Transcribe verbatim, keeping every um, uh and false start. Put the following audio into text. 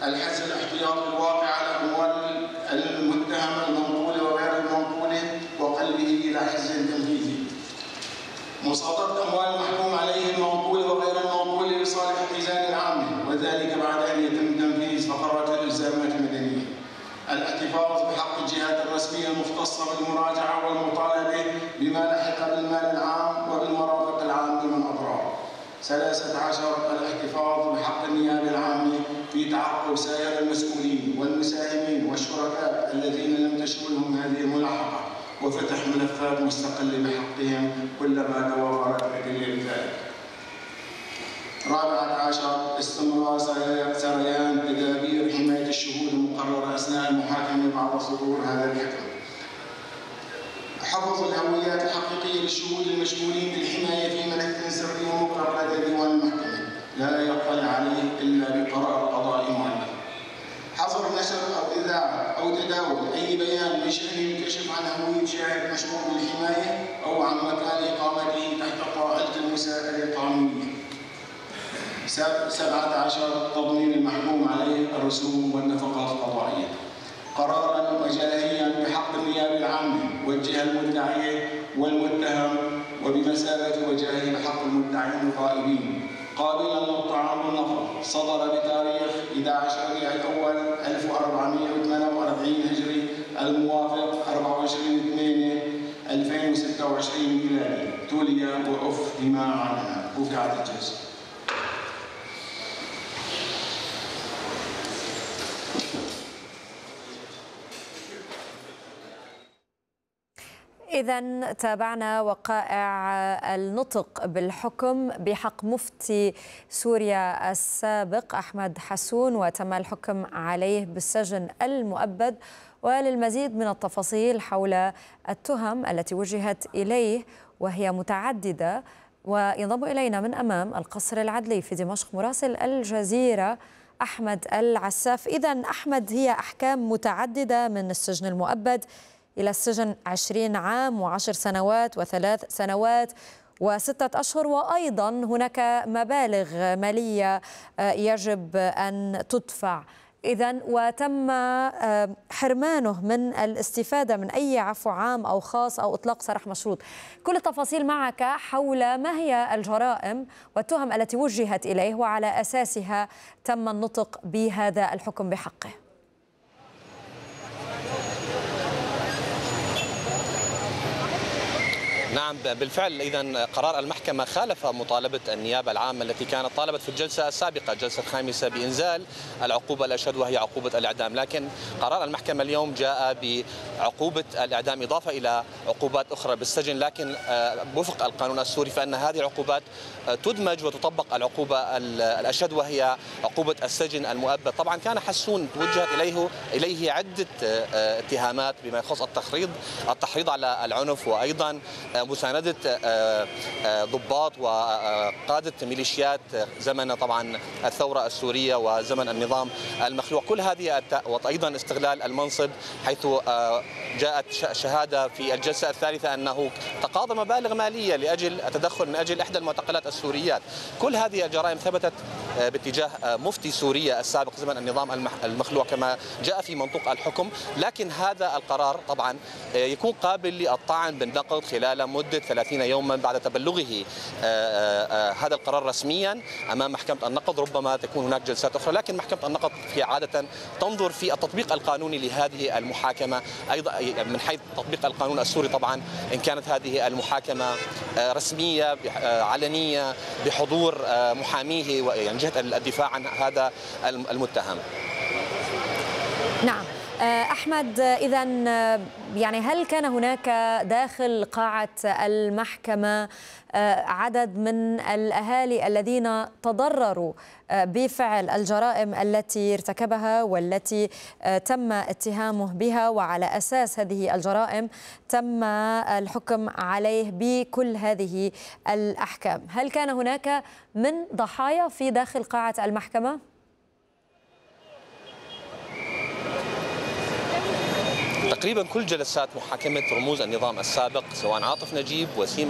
الحجز الاحتياطي الواقع على أموال المتهم المنقولة وغير المنقولة وقلبه إلى حجز تنفيذي. مصادرة أموال المحكوم عليه المنقولة وغير المنقولة لصالح الخزانة العامة، وذلك بعد أن يتم تنفيذ فقرات الإلزامات المدنية. الاحتفاظ بحق الجهات الرسمية المختصة بالمراجعة والمطالبة بما لحق بالمال العام وبالمرافق العامة من أضرار. ثلاثة عشر الاحتفاظ بحق النيابة العامة في تعقب سائر المسؤولين والمساهمين والشركاء الذين لم تشملهم هذه الملاحقة، وفتح ملفات مستقلة بحقهم كلما توفرت أدلة لذلك. رابعة عشر استمرار سريان تدابير حماية الشهود المقررة أثناء المحاكمة بعد صدور هذا الحكم. حفظ الهويات الحقيقية للشهود المشمولين بالحماية في ملف سري مقرر لدى ديوان المحكمة لا يطلع عليه إلا بقرار قضائي معلق. حظر نشر أو إذاعة أو تداول أي بيان بشأن الكشف عن هوية شاهد مشمول بالحماية أو عن مكان إقامته تحت طائلة المساءلة القانونية. سبعة عشر تضمين المحكوم عليه الرسوم والنفقات القضائية. قرارا وجاهيا بحق النيابة العامة والجهة المدعية والمتهم وبمثابة وجاهي بحق المدعين الغائبين، قابلا للطعام والنفر، صدر بتاريخ أحد عشر ربيع الأول ألف وأربعمائة وثمانية وأربعين هجري الموافق أربعة وعشرين ثمانية ألفين وستة وعشرين ميلادي. تولي وأفهم عنها وقعت الجلسة. إذن تابعنا وقائع النطق بالحكم بحق مفتي سوريا السابق أحمد حسون، وتم الحكم عليه بالسجن المؤبد. وللمزيد من التفاصيل حول التهم التي وجهت إليه وهي متعددة، وينضم إلينا من أمام القصر العدلي في دمشق مراسل الجزيرة أحمد العساف. إذن أحمد، هي أحكام متعددة من السجن المؤبد إلى السجن عشرين عام وعشر سنوات وثلاث سنوات وستة أشهر، وأيضا هناك مبالغ مالية يجب أن تدفع. إذن وتم حرمانه من الاستفادة من أي عفو عام أو خاص أو إطلاق سراح مشروط. كل التفاصيل معك حول ما هي الجرائم والتهم التي وجهت إليه وعلى أساسها تم النطق بهذا الحكم بحقه. نعم بالفعل، إذا قرار المحكمة خالف مطالبة النيابة العامة التي كانت طالبت في الجلسة السابقة، الجلسة الخامسة، بإنزال العقوبة الأشد وهي عقوبة الإعدام، لكن قرار المحكمة اليوم جاء بعقوبة الإعدام إضافة إلى عقوبات أخرى بالسجن، لكن وفق القانون السوري فإن هذه العقوبات تدمج وتطبق العقوبة الأشد وهي عقوبة السجن المؤبد. طبعا كان حسون توجهت إليه إليه عدة اتهامات بما يخص التحريض التحريض على العنف، وأيضا مساندة ضباط وقادة ميليشيات زمن طبعا الثورة السورية وزمن النظام المخلوع. كل هذه وأيضا استغلال المنصب، حيث جاءت شهادة في الجلسة الثالثة أنه تقاضى مبالغ مالية لأجل التدخل من أجل إحدى المعتقلات السوريات. كل هذه الجرائم ثبتت باتجاه مفتي سوريا السابق زمن النظام المخلوع كما جاء في منطوق الحكم، لكن هذا القرار طبعا يكون قابل للطعن بالنقض خلال مدة ثلاثين يوما بعد تبلغه هذا القرار رسميا أمام محكمة النقض. ربما تكون هناك جلسات أخرى، لكن محكمة النقض في عادة تنظر في التطبيق القانوني لهذه المحاكمة، أيضا من حيث تطبيق القانون السوري طبعا إن كانت هذه المحاكمة رسمية علنية بحضور محاميه يعني جهة الدفاع عن هذا المتهم. نعم أحمد، إذن يعني هل كان هناك داخل قاعة المحكمة عدد من الأهالي الذين تضرروا بفعل الجرائم التي ارتكبها والتي تم اتهامه بها، وعلى أساس هذه الجرائم تم الحكم عليه بكل هذه الأحكام؟ هل كان هناك من ضحايا في داخل قاعة المحكمة؟ تقريبا كل جلسات محاكمة رموز النظام السابق سواء عاطف نجيب، وسيم